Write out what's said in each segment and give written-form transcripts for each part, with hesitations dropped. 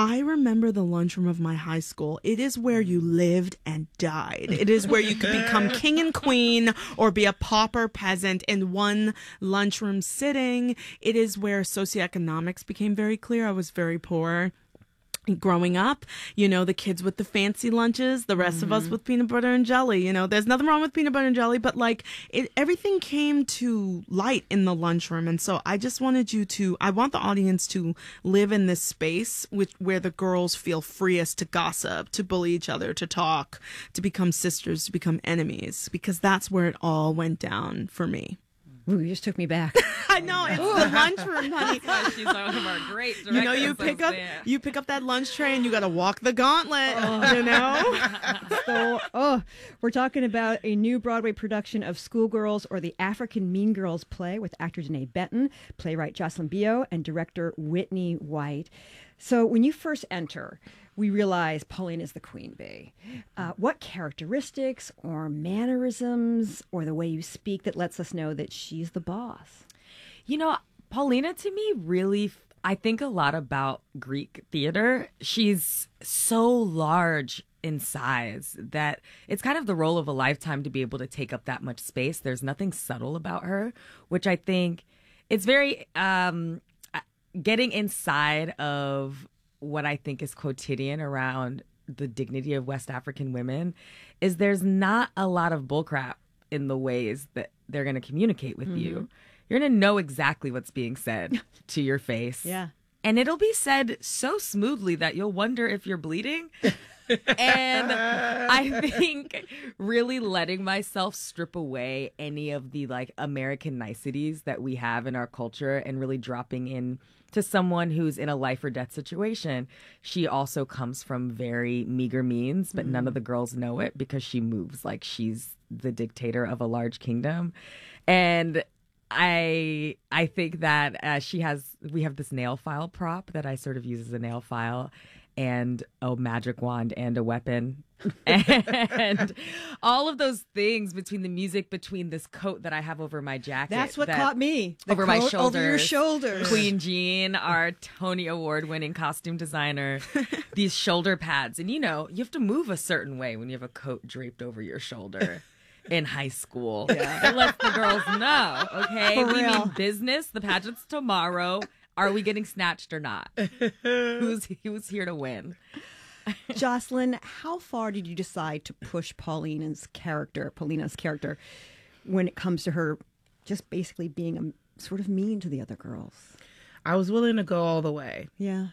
I remember the lunchroom of my high school. It is where you lived and died. It is where you could become king and queen or be a pauper peasant in one lunchroom sitting. It is where socioeconomics became very clear. I was very poor growing up, the kids with the fancy lunches, the rest of us with peanut butter and jelly. There's nothing wrong with peanut butter and jelly, but everything came to light in the lunchroom. And so I just wanted I want the audience to live in this space where the girls feel freest to gossip, to bully each other, to talk, to become sisters, to become enemies, because that's where it all went down for me. Ooh, you just took me back. I know, it's the lunchroom, honey. She's one of our great directors. You pick up that lunch tray and you got to walk the gauntlet, So, we're talking about a new Broadway production of Schoolgirls, or the African Mean Girls play, with actor Danae Benton, playwright Jocelyn Bio, and director Whitney White. So when you first enter, we realize Pauline is the queen bee. What characteristics or mannerisms or the way you speak that lets us know that she's the boss? Paulina, to me, really, I think a lot about Greek theater. She's so large in size that it's kind of the role of a lifetime to be able to take up that much space. There's nothing subtle about her, which I think it's very getting inside of what I think is quotidian around the dignity of West African women is there's not a lot of bullcrap in the ways that they're going to communicate with you. You're going to know exactly what's being said to your face. Yeah. And it'll be said so smoothly that you'll wonder if you're bleeding. And I think really letting myself strip away any of the American niceties that we have in our culture and really dropping in to someone who's in a life or death situation. She also comes from very meager means, but none of the girls know it because she moves like she's the dictator of a large kingdom. And I think that we have this nail file prop that I sort of use as a nail file and a magic wand and a weapon and all of those things, between the music, between this coat that I have over my jacket. That's what caught me. Over my shoulders. Over your shoulders. Queen Jean, our Tony Award winning costume designer, these shoulder pads. And you have to move a certain way when you have a coat draped over your shoulder. In high school. Yeah. It lets the girls know, okay? For we real. mean business. The pageant's tomorrow. Are we getting snatched or not? Who's here to win? Jocelyn, how far did you decide to push Paulina's character, when it comes to her just basically being sort of mean to the other girls? I was willing to go all the way. Yeah.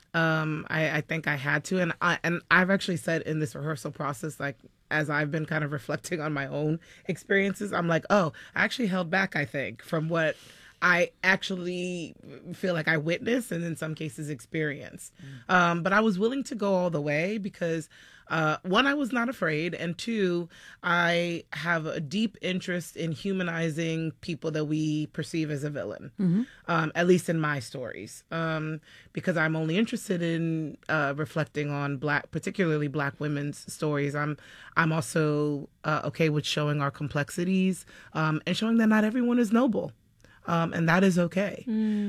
I think I had to, and I've actually said in this rehearsal process, as I've been kind of reflecting on my own experiences, I'm like, I actually held back, I think, from what I actually feel like I witnessed and in some cases experienced. But I was willing to go all the way because, one, I was not afraid. And two, I have a deep interest in humanizing people that we perceive as a villain, at least in my stories, because I'm only interested in reflecting on particularly Black women's stories. I'm also okay with showing our complexities and showing that not everyone is noble. And that is okay.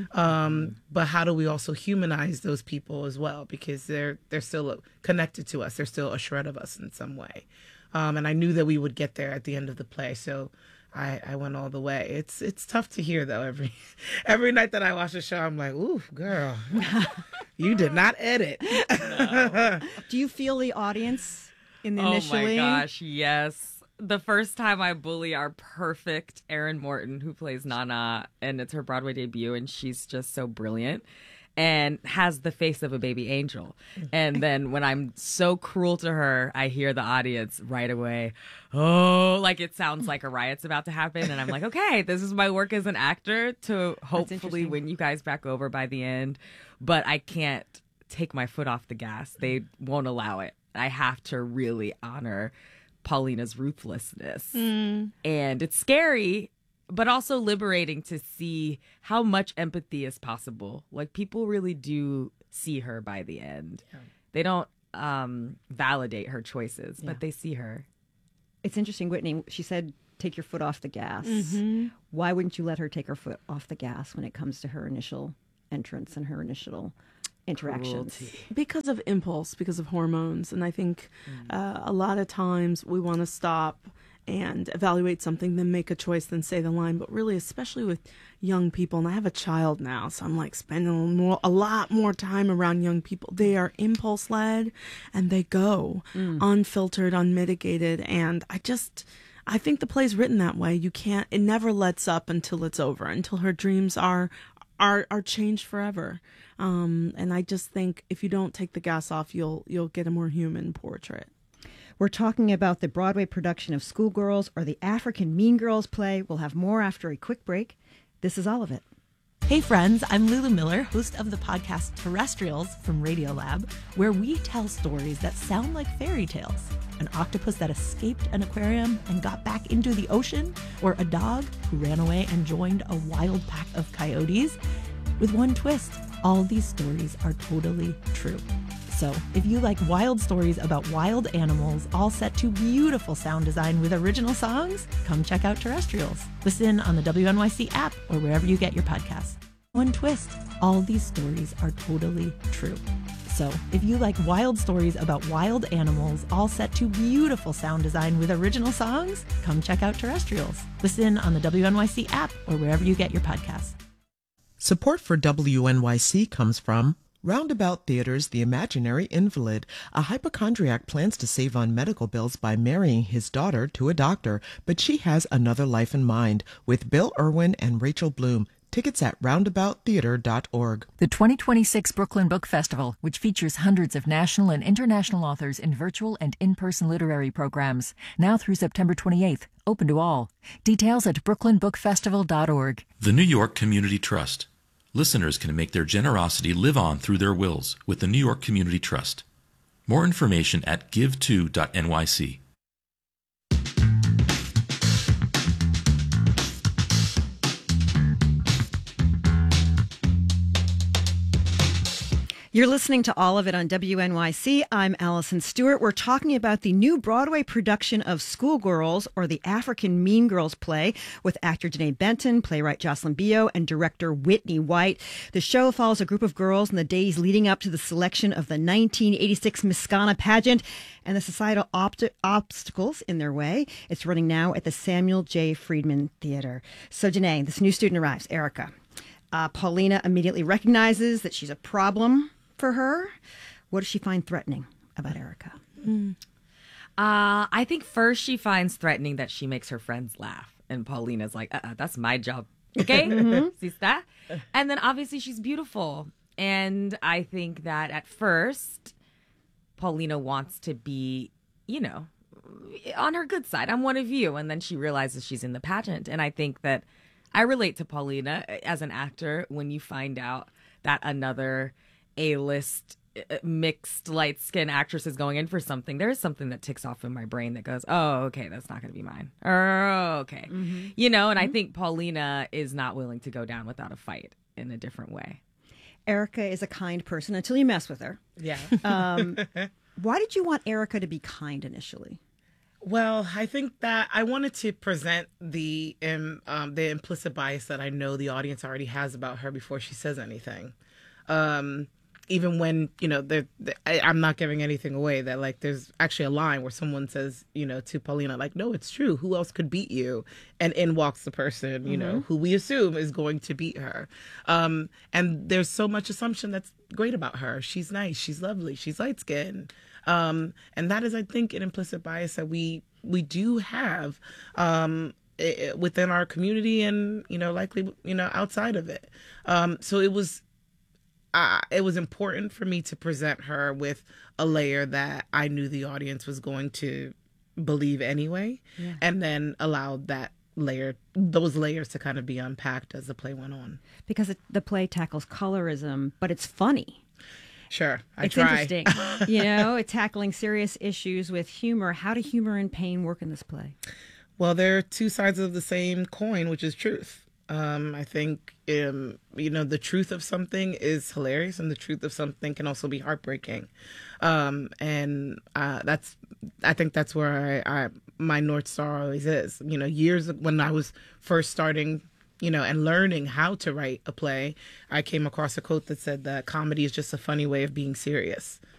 But how do we also humanize those people as well? Because they're still connected to us. They're still a shred of us in some way. And I knew that we would get there at the end of the play. So I went all the way. It's tough to hear, though. Every night that I watch the show, I'm like, ooh, girl, you did not edit. No. Do you feel the audience Oh, initially? my gosh, yes. The first time I bully our perfect Erin Morton, who plays Nana, and it's her Broadway debut, and she's just so brilliant and has the face of a baby angel. And then when I'm so cruel to her, I hear the audience right away, it sounds like a riot's about to happen. And I'm like, okay, this is my work as an actor to hopefully win you guys back over by the end. But I can't take my foot off the gas. They won't allow it. I have to really honor Paulina's ruthlessness. And it's scary, but also liberating to see how much empathy is possible. People really do see her by the end. Yeah. They don't validate her choices, but they see her. It's interesting, Whitney. She said, take your foot off the gas. Why wouldn't you let her take her foot off the gas when it comes to her initial entrance and her initial interactions? Cruelty. Because of impulse, because of hormones. And I think a lot of times we want to stop and evaluate something, then make a choice, then say the line. But really, especially with young people, and I have a child now, so I'm like spending a lot more time around young people. They are impulse led and they go unfiltered, unmitigated. And I think the play's written that way. It never lets up until it's over, until her dreams are changed forever. And I just think if you don't take the gas off, you'll get a more human portrait. We're talking about the Broadway production of Schoolgirls, or the African Mean Girls play. We'll have more after a quick break. This is all of it. Hey friends, I'm Lulu Miller, host of the podcast Terrestrials from Radiolab, where we tell stories that sound like fairy tales. An octopus that escaped an aquarium and got back into the ocean, or a dog who ran away and joined a wild pack of coyotes. With one twist, all these stories are totally true. So, if you like wild stories about wild animals, all set to beautiful sound design with original songs, come check out Terrestrials. Listen on the WNYC app or wherever you get your podcasts. One twist, all these stories are totally true. So, if you like wild stories about wild animals, all set to beautiful sound design with original songs, come check out Terrestrials. Listen on the WNYC app or wherever you get your podcasts. Support for WNYC comes from Roundabout Theater's The Imaginary Invalid. A hypochondriac plans to save on medical bills by marrying his daughter to a doctor, but she has another life in mind, with Bill Irwin and Rachel Bloom. Tickets at roundabouttheater.org. The 2026 Brooklyn Book Festival, which features hundreds of national and international authors in virtual and in-person literary programs, now through September 28th, open to all. Details at brooklynbookfestival.org. The New York Community Trust. Listeners can make their generosity live on through their wills with the New York Community Trust. More information at give2.nyc. You're listening to All of It on WNYC. I'm Allison Stewart. We're talking about the new Broadway production of Schoolgirls, or the African Mean Girls play, with actor Denée Benton, playwright Jocelyn Bioh, and director Whitney White. The show follows a group of girls in the days leading up to the selection of the 1986 Miss Ghana pageant and the societal obstacles in their way. It's running now at the Samuel J. Friedman Theater. So, Denée, this new student arrives, Erica. Paulina immediately recognizes that she's a problem for her. What does she find threatening about Erica? I think first she finds threatening that she makes her friends laugh. And Paulina's like, that's my job. Okay? ¿Sí está? And then obviously she's beautiful. And I think that at first, Paulina wants to be, on her good side. I'm one of you. And then she realizes she's in the pageant. And I think that I relate to Paulina as an actor when you find out that another A-list mixed light-skinned actress is going in for something. There is something that ticks off in my brain that goes, oh, okay, that's not going to be mine. Oh, okay. And I think Paulina is not willing to go down without a fight in a different way. Erica is a kind person until you mess with her. Yeah. Why did you want Erica to be kind initially? Well, I think that I wanted to present the implicit bias that I know the audience already has about her before she says anything. Even when, I'm not giving anything away, that like there's actually a line where someone says, to Paulina, like, no, it's true. Who else could beat you? And in walks the person, who we assume is going to beat her. And there's so much assumption that's great about her. She's nice. She's lovely. She's light skinned. And that is, I think, an implicit bias that we do have within our community and, likely, outside of it. So it was important for me to present her with a layer that I knew the audience was going to believe anyway, and then allow those layers to kind of be unpacked as the play went on. Because the play tackles colorism, but it's funny. Sure, it's try. Interesting. It's tackling serious issues with humor. How do humor and pain work in this play? Well, they're two sides of the same coin, which is truth. I think, the truth of something is hilarious, and the truth of something can also be heartbreaking. I think that's where my North Star always is. Years when I was first starting and learning how to write a play, I came across a quote that said that comedy is just a funny way of being serious.